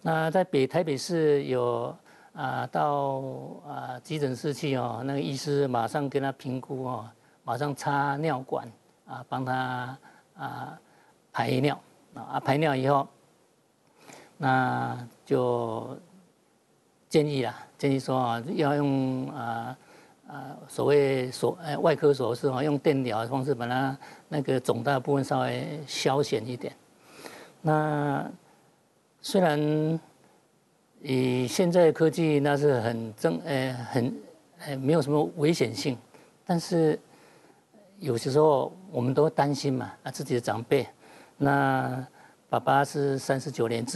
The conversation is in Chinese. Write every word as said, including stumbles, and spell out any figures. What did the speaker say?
那在北台北市有啊到啊急诊室去哦，那个医师马上给他评估哦，马上插尿管啊，帮他啊排尿啊，排尿以后，那就建议啦，建议说啊要用啊。啊，所谓手呃外科手术啊，用电疗的方式把它那个肿大的部分稍微消减一点。那虽然以现在的科技那是很正呃很呃没有什么危险性，但是有些时候我们都担心嘛，啊自己的长辈，那爸爸是三十九年制。